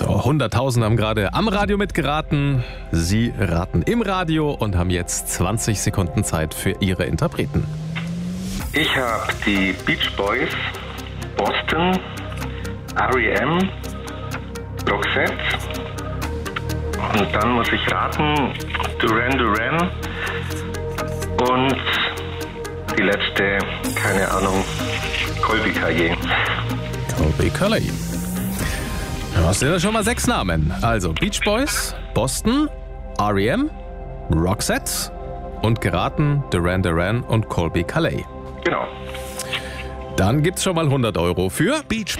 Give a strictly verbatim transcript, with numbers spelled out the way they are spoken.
So, hunderttausend haben gerade am Radio mitgeraten. Sie raten im Radio und haben jetzt zwanzig Sekunden Zeit für Ihre Interpreten. Ich habe die Beach Boys, Boston, R E M, Roxette und dann muss ich raten Duran Duran und die letzte, keine Ahnung, Colby Caillat. Colby Caillat. Das sind ja schon mal sechs Namen. Also Beach Boys, Boston, R E M, Roxette und geraten Duran Duran und Colby Caillat. Genau. Dann gibt's schon mal hundert Euro für Beach